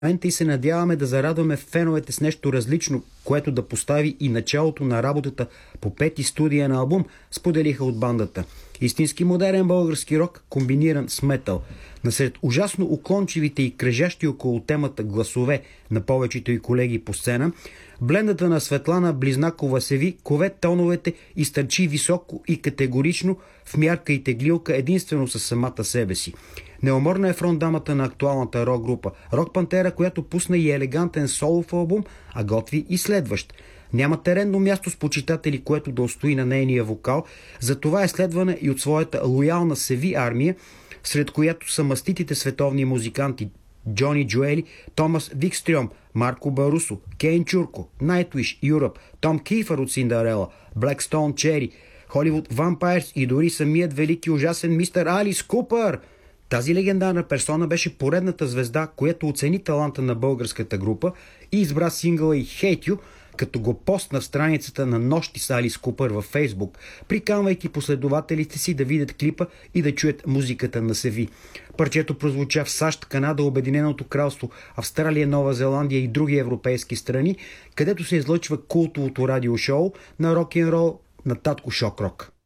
и се надяваме да зарадваме феновете с нещо различно, което да постави и началото на работата по пети студиен албум, споделиха от бандата. Истински модерен български рок, комбиниран с метал. Насред ужасно уклончивите и кръжащи около темата гласове на повечето и колеги по сцена, блендата на Светлана Близнакова се ви, кове тоновете и стърчи високо и категорично в мярка и теглилка единствено със самата себе си. Неуморна е фронтдамата на актуалната рок група. Рок Пантера, която пусна и елегантен солов албум, а готви и следващ. Няма теренно място с почитатели, което да устои на нейния вокал, затова е следвана и от своята лоялна севи армия, сред която са маститите световни музиканти Джони Джоели, Томас Викстрьом, Марко Барусо, Кейн Чурко, Найтвиш, Юръп, Том Кийфър от Синдерела, Блекстоун Чери, Холивуд Вампайрс и дори самият велики ужасен мистер Алис Купър. Тази легендарна персона беше поредната звезда, която оцени таланта на българската група и избра сингъла и Hate You, като го постна в страницата на Нощи с Алис Купър във Фейсбук, приканвайки последователите си да видят клипа и да чуят музиката на Севи. Парчето прозвуча в САЩ, Канада, Обединеното кралство, Австралия, Нова Зеландия и други европейски страни, където се излъчва култовото радиошоу на рок-н-рол на Татко Шок Рок.